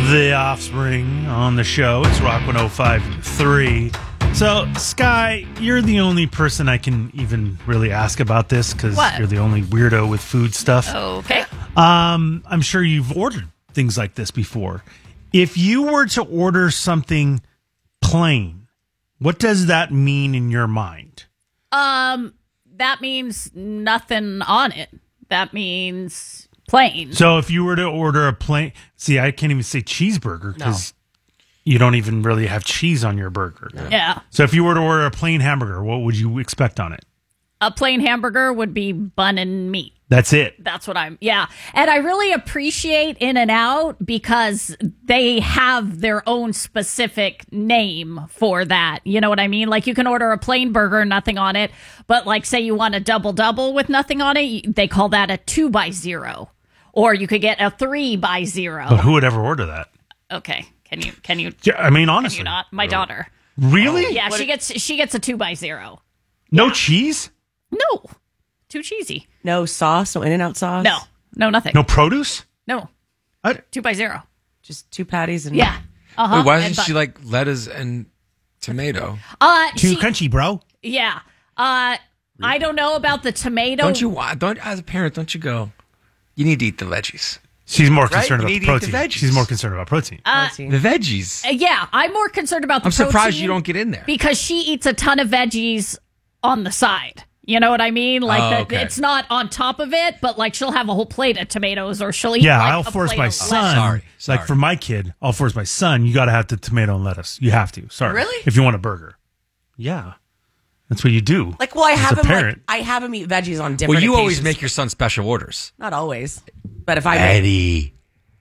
The Offspring on the show. It's Rock 105.3. So, Sky, you're the only person I can even really ask about this because you're the only weirdo with food stuff. Okay. I'm sure you've ordered things like this before. If you were to order something plain, what does that mean in your mind? That means nothing on it. That means plain. So if you were to order a plain... See, I can't even say cheeseburger because you don't even really have cheese on your burger. Yeah. So if you were to order a plain hamburger, what would you expect on it? A plain hamburger would be bun and meat. That's it. That's what yeah. And I really appreciate In-N-Out because they have their own specific name for that. You know what I mean? Like you can order a plain burger, nothing on it. But like say you want a double with nothing on it, they call that a 2x0. Or you could get a 3x0. But who would ever order that? Okay. Can you? Yeah, I mean, honestly. Can you not? My daughter. Really? Yeah, she gets a 2x0. No cheese? No. Too cheesy. No sauce, no In-N-Out sauce? No, nothing. No produce? No. I, 2x0. Just 2 patties and... Yeah. Wait, why doesn't she like lettuce and tomato? Too crunchy, bro. Yeah. I don't know about the tomato. As a parent, don't you go, you need to eat the veggies. She's more concerned You about need the to eat the protein. veggies. She's more concerned about protein. The veggies. Yeah, I'm more concerned about the I'm surprised protein you don't get in there. because she eats a ton of veggies on the side. You know what I mean? Like okay. it's not on top of it, but like she'll have a whole plate of tomatoes or she'll eat Yeah, like I'll a force plate my of son. lettuce. Sorry. Like for my kid, I'll force my son. You got to have the tomato and lettuce. You have to. Sorry. Really? If you want a burger. Yeah. That's what you do. Like, well, I as have a him parent. I have him eat veggies on different Well, you always occasions. make your son special orders. Not always. But if I Eddie.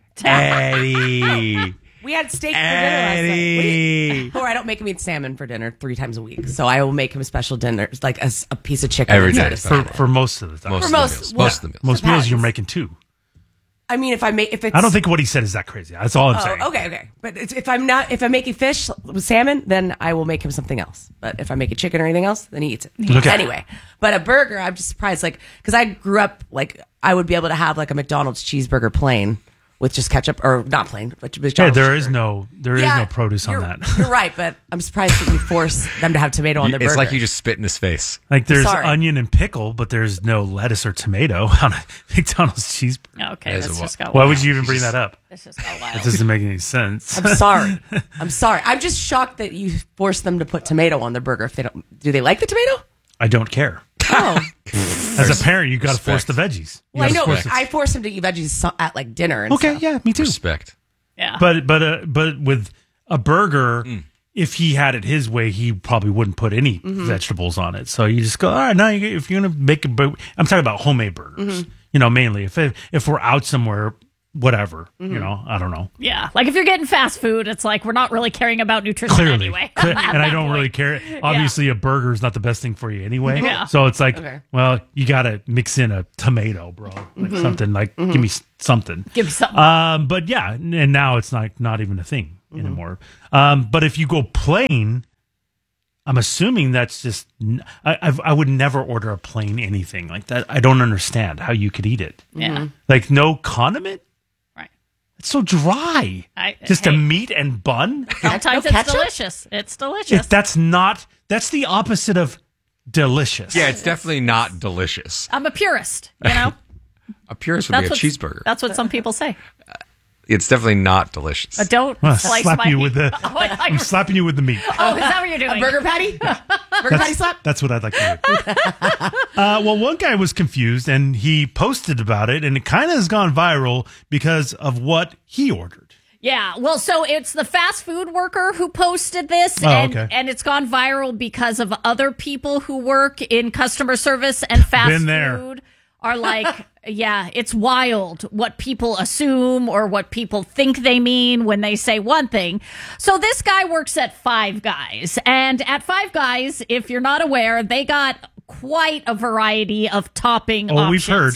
We had steak for dinner last night. Or I don't make him eat salmon for dinner 3 times a week. So I will make him special dinners, like a piece of chicken. Every instead day. of salmon. For most of the time. Most of most- the meals. Most meals you're Depends. making two. I mean, if it's... I don't think what he said is that crazy. That's all I'm saying. Oh, okay. But if I'm making fish with salmon, then I will make him something else. But if I make a chicken or anything else, then he eats it. Look at Anyway, but a burger, I'm just surprised, like, because I grew up, like, I would be able to have, like, a McDonald's cheeseburger plain with just ketchup, or not plain, but McDonald's Yeah, there cheeseburger. is no produce on that. You're right, but I'm surprised that you force them to have tomato on their burger. It's like you just spit in his face. Like there's Sorry. onion and pickle, but there's no lettuce or tomato on a McDonald's cheeseburger. Okay, There's let's a just go. Why would you even bring that up? Let's just go It wild. doesn't make any sense. I'm sorry. I'm just shocked that you force them to put tomato on their burger. If they don't, do they like the tomato? I don't care. Oh, As a parent, you got to force the veggies. You well, I gotta know. force it. I force him to eat veggies at like dinner. And Okay, stuff. yeah, me too. Respect. Yeah. But with a burger, if he had it his way, he probably wouldn't put any vegetables on it. So you just go, all right, now if you're gonna make a burger, I'm talking about homemade burgers. You know, mainly if we're out somewhere, whatever. You know, I don't know. Yeah, like if you're getting fast food, it's like we're not really caring about nutrition Clearly, anyway. and I don't really care. Obviously, a burger is not the best thing for you anyway. Yeah. So it's like, Okay. well, you got to mix in a tomato, bro, like something like give me something. Give me something. But yeah, and now it's not even a thing anymore. But if you go plain, I'm assuming that's just I would never order a plain anything like that. I don't understand how you could eat it. Yeah. Like no condiment. Right. It's so dry. Just a meat and bun. Sometimes No it's ketchup? delicious. It's delicious. That's the opposite of delicious. Yeah, it's definitely not delicious. I'm a purist, you know? A purist would be a what- cheeseburger. That's what some people say. It's definitely not delicious. But don't Well, slice slap my you with the. Oh, I'm slapping you with the meat. oh, is that what you're doing? A burger patty? Burger patty slap? That's what I'd like to do. Well, one guy was confused and he posted about it, and it kind of has gone viral because of what he ordered. Yeah, well, so it's the fast food worker who posted this, Oh, and, okay. and it's gone viral because of other people who work in customer service and fast Been there. food are like, yeah, it's wild what people assume or what people think they mean when they say one thing. So this guy works at Five Guys, and at Five Guys, if you're not aware, they got quite a variety of topping options. We've heard.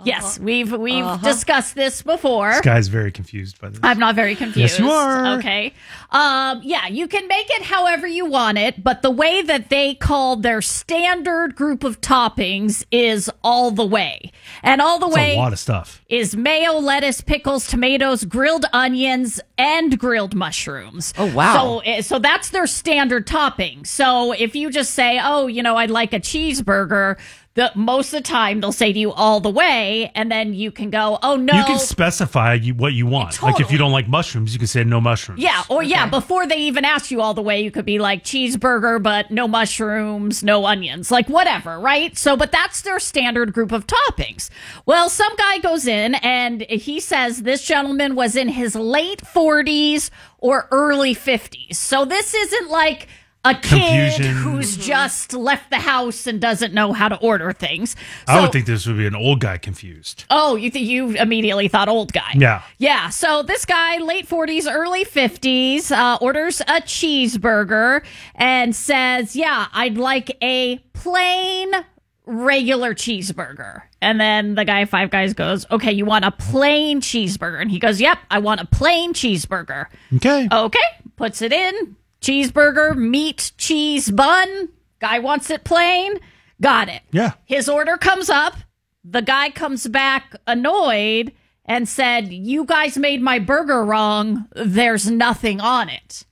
Yes, we've discussed this before. This guy's very confused by this. I'm not very confused. Yes, you are. Okay. Yeah, you can make it however you want it, but the way that they call their standard group of toppings is all the way. And all the That's way a lot of stuff. is mayo, lettuce, pickles, tomatoes, grilled onions, and grilled mushrooms. Oh, wow. So that's their standard topping. So if you just say, oh, I'd like a cheeseburger, most of the time they'll say to you all the way, and then you can go, oh, no. You can specify what you want. Totally. Like if you don't like mushrooms, you can say no mushrooms. Yeah, or yeah, before they even ask you all the way, you could be like cheeseburger, but no mushrooms, no onions, like whatever, right? So, but that's their standard group of toppings. Well, some guy goes in and he says this gentleman was in his late 40s or early 50s. So this isn't like a kid Confusion. who's just left the house and doesn't know how to order things. I So- would think this would be an old guy confused. Oh, you immediately thought old guy. Yeah. Yeah. So this guy, late 40s, early 50s, orders a cheeseburger and says, yeah, I'd like a plain regular cheeseburger. And then the guy at Five Guys goes, okay, you want a plain cheeseburger? And he goes, yep, I want a plain cheeseburger. Okay. Okay. Puts it in. Cheeseburger, meat, cheese, bun. Guy wants it plain. Got it. Yeah. His order comes up. The guy comes back annoyed and said, you guys made my burger wrong. There's nothing on it.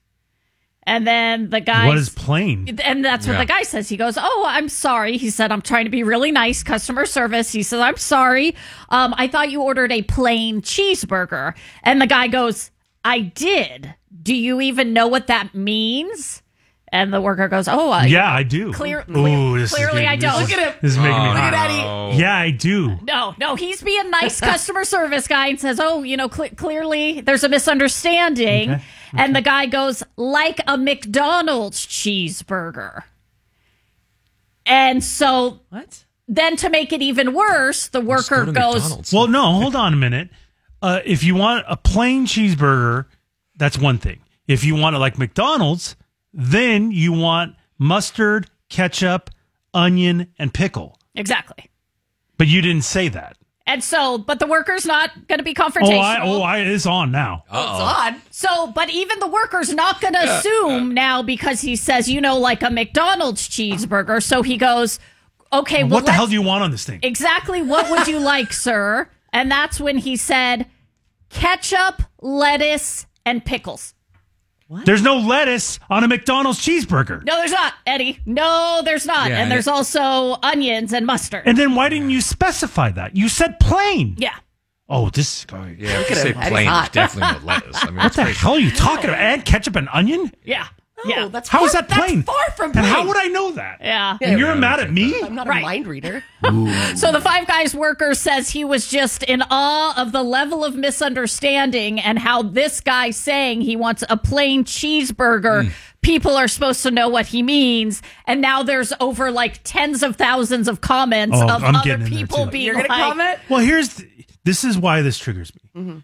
And then the guy. What is plain? And that's what the guy says. He goes, oh, I'm sorry. He said, I'm trying to be really nice, customer service. He says, I'm sorry. I thought you ordered a plain cheeseburger. And the guy goes, I did. Do you even know what that means? And the worker goes, oh, Yeah, I do. Ooh, this is clearly getting- I don't. This is, Look at him. This is making me Look hot. at Eddie. Yeah, I do. No, he's being nice customer service guy and says, oh, clearly there's a misunderstanding. Okay. And the guy goes, like a McDonald's cheeseburger. And so What? then to make it even worse, the worker goes, McDonald's. Well, no, hold on a minute. If you want a plain cheeseburger, that's one thing. If you want it like McDonald's, then you want mustard, ketchup, onion, and pickle. exactly. But you didn't say that. And so, but the worker's not going to be confrontational. It's on now. It's odd. So, but even the worker's not going to assume now because he says, like a McDonald's cheeseburger. So he goes, okay, well, What the hell do you want on this thing? exactly what would you like, sir? And that's when he said ketchup, lettuce, and pickles. There's no lettuce on a McDonald's cheeseburger. No, there's not, Eddie. No, there's not. Yeah, and there's also onions and mustard. And then why didn't you specify that? You said plain. Yeah. Oh, this guy. Yeah, if at you say him. Eddie's plain, hot. there's definitely no lettuce. I mean, What the hell are you talking about? Add ketchup and onion? Yeah. No, yeah. that's How far, is that plain? That's far from And plain. how would I know that? Yeah. And you're mad at me? I'm not Right. a mind reader. So the Five Guys worker says he was just in awe of the level of misunderstanding and how this guy saying he wants a plain cheeseburger, people are supposed to know what he means. And now there's over like tens of thousands of comments Oh, of I'm other getting in there, people too. being You're going to like, comment? Well, this is why this triggers me.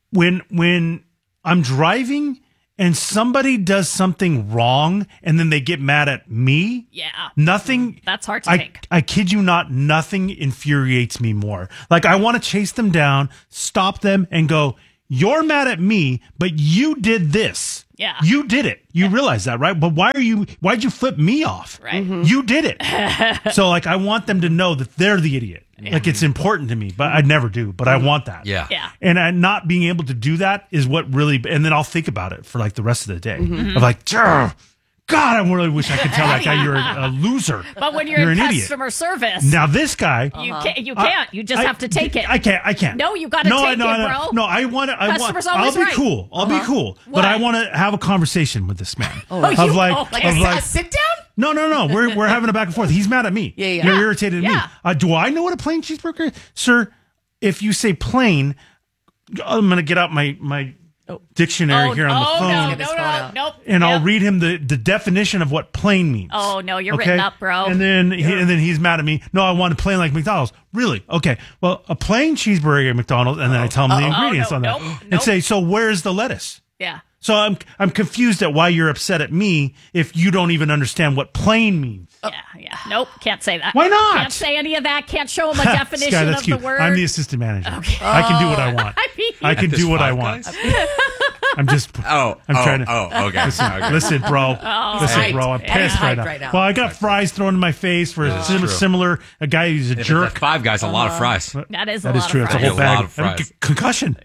When I'm driving and somebody does something wrong and then they get mad at me, yeah, nothing. that's hard to take. I kid you not, nothing infuriates me more. Like I want to chase them down, stop them, and go, "You're mad at me, but you did this. Yeah. You did it. You realize that, right? But why'd you flip me off? Right. You did it." So like I want them to know that they're the idiot. Like it's important to me, but I never do. But I want that. Yeah. Yeah. And not being able to do that is what really, and then I'll think about it for like the rest of the day. Of like, "Grr, God, I really wish I could tell that guy you're a loser. But when you're, You're in an idiot." customer service, Now this guy, you can't. You just have to take it. I can't. No, you gotta take it, bro. No, I want to. Customer's I'll always be right. cool. I'll be cool. But Why? I want to have a conversation with this man. Like a sit down? No. We're having a back and forth. He's mad at me. Yeah. You're irritated at Yeah. me. Do I know what a plain cheeseburger is? Sir, if you say plain, I'm going to get out my dictionary here on the phone. Nope. And I'll Nope. read him the definition of what plain means. Oh, no, you're written up, bro. And then he's mad at me. No, I want a plain like McDonald's. Really? Okay. Well, a plain cheeseburger at McDonald's, and then I tell him the ingredients no, on that, nope, and nope. say, so where's the lettuce? Yeah. So I'm confused at why you're upset at me if you don't even understand what plain means. Yeah. Nope, can't say that. Why not? Can't say any of that. Can't show him a definition Sky, that's of cute. the word. I'm the assistant manager. Okay. I can do what I want. I can do what I want. I'm just. I'm trying to. Oh, okay. Listen, bro. Listen, bro. I'm pissed right now. Well, I got fries thrown in my face for similar. A guy who's a jerk. That's Five Guys, a lot of fries. That is true. of It's a fries. whole bag. lot of fries. Concussion.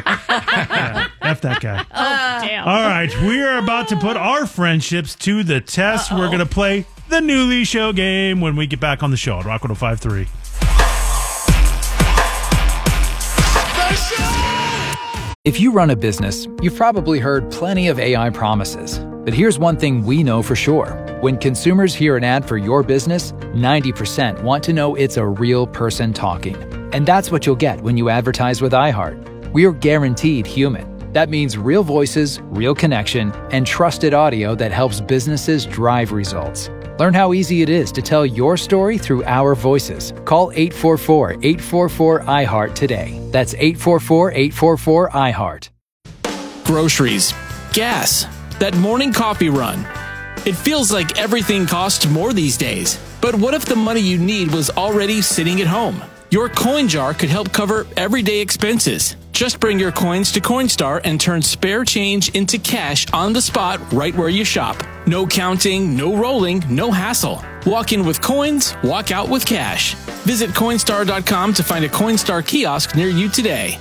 F that guy. Oh, damn. All right, we are about to put our friendships to the test. We're going to play the Newly Show game when we get back on the show at Rock 105.3. If you run a business, you've probably heard plenty of AI promises. But here's one thing we know for sure. When consumers hear an ad for your business, 90% want to know it's a real person talking. And that's what you'll get when you advertise with iHeart. We're guaranteed human. That means real voices, real connection, and trusted audio that helps businesses drive results. Learn how easy it is to tell your story through our voices. Call 844-844-iHeart today. That's 844-844-iHeart. Groceries, gas, that morning coffee run. It feels like everything costs more these days. But what if the money you need was already sitting at home? Your coin jar could help cover everyday expenses. Just bring your coins to Coinstar and turn spare change into cash on the spot right where you shop. No counting, no rolling, no hassle. Walk in with coins, walk out with cash. Visit Coinstar.com to find a Coinstar kiosk near you today.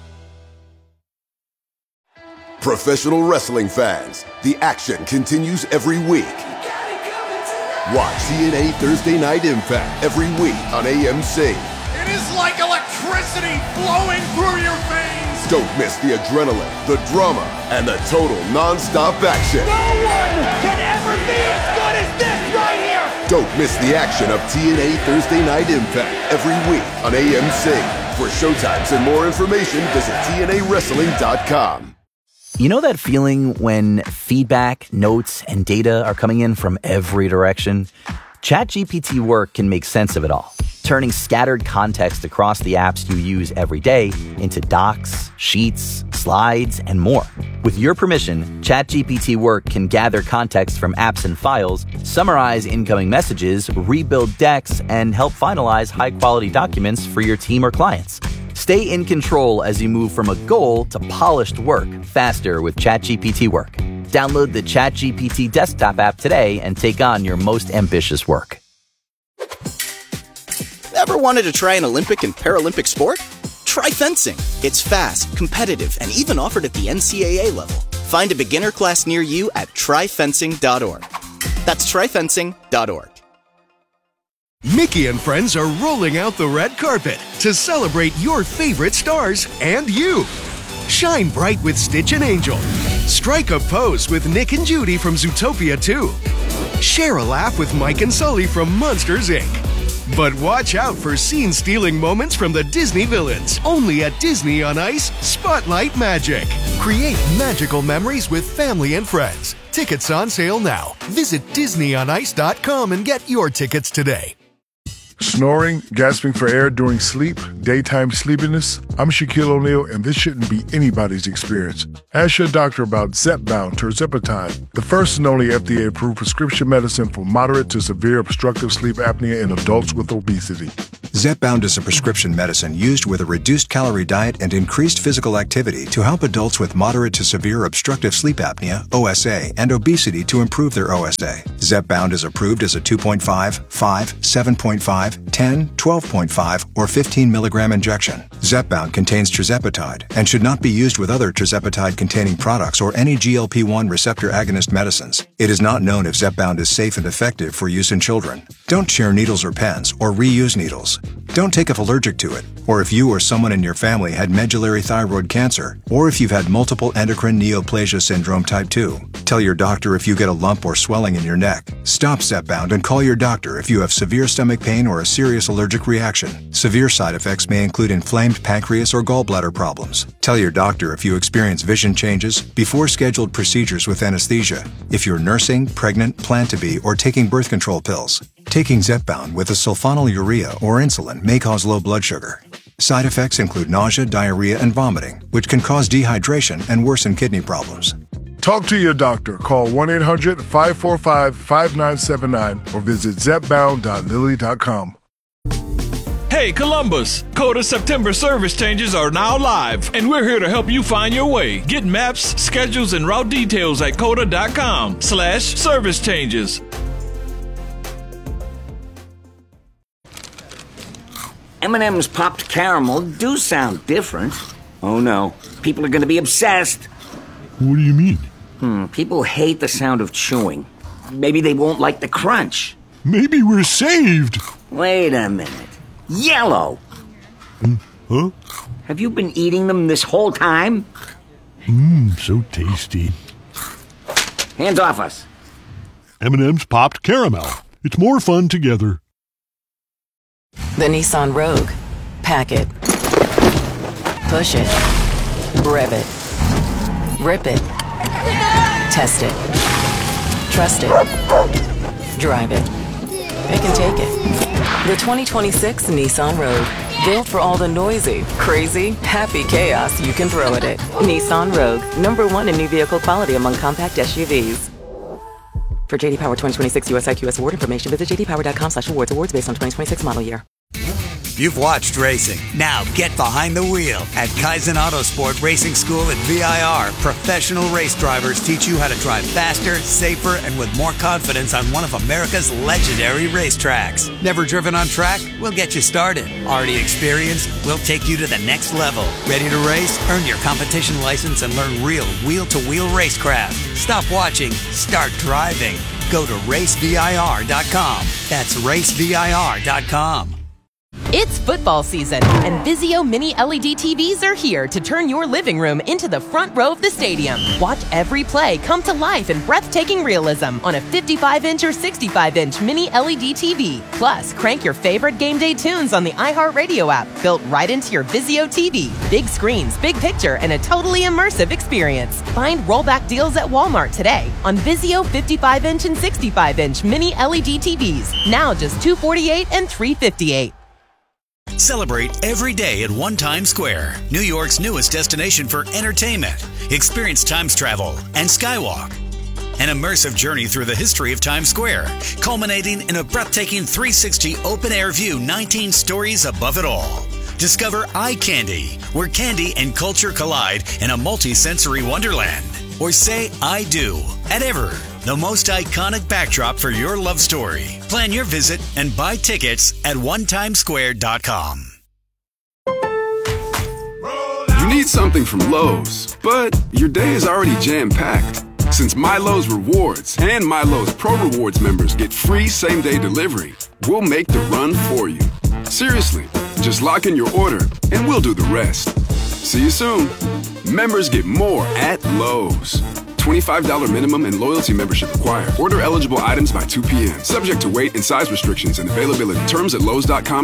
Professional wrestling fans, the action continues every week. Watch TNA Thursday Night Impact every week on AMC. It is like electricity flowing through your veins. Don't miss the adrenaline, the drama, and the total non-stop action. No one can ever be as good as this right here. Don't miss the action of TNA Thursday Night Impact every week on AMC. For showtimes and more information, visit TNAWrestling.com. You know that feeling when feedback, notes, and data are coming in from every direction? ChatGPT Work can make sense of it all, turning scattered context across the apps you use every day into docs, sheets, slides, and more. With your permission, ChatGPT Work can gather context from apps and files, summarize incoming messages, rebuild decks, and help finalize high-quality documents for your team or clients. Stay in control as you move from a goal to polished work faster with ChatGPT Work. Download the ChatGPT desktop app today and take on your most ambitious work. Ever wanted to try an Olympic and Paralympic sport? Try fencing. It's fast, competitive, and even offered at the NCAA level. Find a beginner class near you at tryfencing.org. That's tryfencing.org. Mickey and friends are rolling out the red carpet to celebrate your favorite stars and you. Shine bright with Stitch and Angel. Strike a pose with Nick and Judy from Zootopia 2. Share a laugh with Mike and Sully from Monsters, Inc. But watch out for scene-stealing moments from the Disney villains. Only at Disney on Ice, Spotlight Magic. Create magical memories with family and friends. Tickets on sale now. Visit DisneyOnIce.com and get your tickets today. Snoring, gasping for air during sleep, daytime sleepiness. I'm Shaquille O'Neal, and this shouldn't be anybody's experience. Ask your doctor about Zepbound tirzepatide, the first and only FDA-approved prescription medicine for moderate to severe obstructive sleep apnea in adults with obesity. Zepbound is a prescription medicine used with a reduced calorie diet and increased physical activity to help adults with moderate to severe obstructive sleep apnea, OSA, and obesity to improve their OSA. Zepbound is approved as a 2.5, 5, 7.5, 10, 12.5, or 15 milligram injection. Zepbound contains tirzepatide and should not be used with other tirzepatide-containing products or any GLP-1 receptor agonist medicines. It is not known if Zepbound is safe and effective for use in children. Don't share needles or pens or reuse needles. Don't take if allergic to it, or if you or someone in your family had medullary thyroid cancer, or if you've had multiple endocrine neoplasia syndrome type 2. Tell your doctor if you get a lump or swelling in your neck. Stop Zepbound and call your doctor if you have severe stomach pain or a serious allergic reaction. Severe side effects may include inflamed pancreas or gallbladder problems. Tell your doctor if you experience vision changes before scheduled procedures with anesthesia, if you're nursing, pregnant, plan to be, or taking birth control pills. Taking Zepbound with a sulfonylurea or insulin may cause low blood sugar. Side effects include nausea, diarrhea, and vomiting, which can cause dehydration and worsen kidney problems. Talk to your doctor. Call 1-800-545-5979 or visit zepbound.lilly.com. Hey Columbus, Coda September service changes are now live, and we're here to help you find your way. Get maps, schedules, and route details at coda.com/service changes. M&M's popped caramel do sound different. Oh no, people are going to be obsessed. What do you mean? People hate the sound of chewing. Maybe they won't like the crunch. Maybe we're saved. Wait a minute. Yellow! Huh? Have you been eating them this whole time? So tasty. Hands off us. M&M's popped caramel. It's more fun together. The Nissan Rogue. Pack it. Push it. Rev it. Rip it. Test it. Trust it. Drive it. It can take it. The 2026 Nissan Rogue. Built for all the noisy, crazy, happy chaos you can throw at it. Nissan Rogue. #1 in new vehicle quality among compact SUVs. For JD Power 2026 US IQS award information, visit jdpower.com/awards. Awards based on 2026 model year. You've watched racing. Now get behind the wheel at Kaizen Autosport Racing School at VIR. Professional race drivers teach you how to drive faster, safer, and with more confidence on one of America's legendary racetracks. Never driven on track? We'll get you started. Already experienced? We'll take you to the next level. Ready to race? Earn your competition license and learn real wheel-to-wheel racecraft. Stop watching. Start driving. Go to racevir.com. That's racevir.com. It's football season, and Vizio Mini LED TVs are here to turn your living room into the front row of the stadium. Watch every play come to life in breathtaking realism on a 55-inch or 65-inch Mini LED TV. Plus, crank your favorite game day tunes on the iHeartRadio app, built right into your Vizio TV. Big screens, big picture, and a totally immersive experience. Find rollback deals at Walmart today on Vizio 55-inch and 65-inch Mini LED TVs. Now just $248 and $358. Celebrate every day at One Times Square, New York's newest destination for entertainment. Experience Times Travel and Skywalk. An immersive journey through the history of Times Square, culminating in a breathtaking 360 open-air view 19 stories above it all. Discover Eye Candy, where candy and culture collide in a multi-sensory wonderland. Or say I do at Ever, the most iconic backdrop for your love story. Plan your visit and buy tickets at onetimesquare.com. You need something from Lowe's, but your day is already jam-packed. Since MyLowe's Rewards and MyLowe's Pro Rewards members get free same-day delivery, we'll make the run for you. Seriously, just lock in your order and we'll do the rest. See you soon. Members get more at Lowe's. $25 minimum and loyalty membership required. Order eligible items by 2 p.m. Subject to weight and size restrictions and availability. Terms at Lowe's.com.